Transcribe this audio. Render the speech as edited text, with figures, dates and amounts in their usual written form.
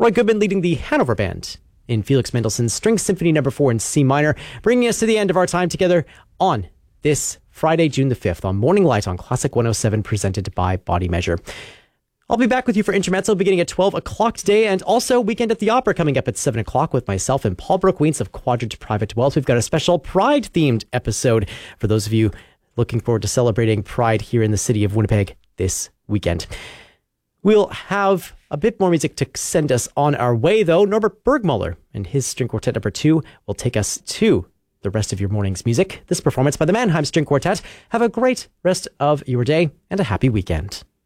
Roy Goodman leading the Hanover Band in Felix Mendelssohn's String Symphony No. 4 in C minor, bringing us to the end of our time together on this Friday, June the 5th on Morning Light on Classic 107, presented by Body Measure. I'll be back with you for Intermezzo beginning at 12 o'clock today, and also Weekend at the Opera coming up at 7 o'clock with myself and Paul Brooke-Weens of Quadrant Private Wealth. We've got a special Pride-themed episode for those of you looking forward to celebrating Pride here in the city of Winnipeg this weekend. We'll have a bit more music to send us on our way, though. Norbert Bergmuller and his String Quartet No. 2 will take us to the rest of your morning's music. This performance by the Mannheim String Quartet. Have a great rest of your day and a happy weekend.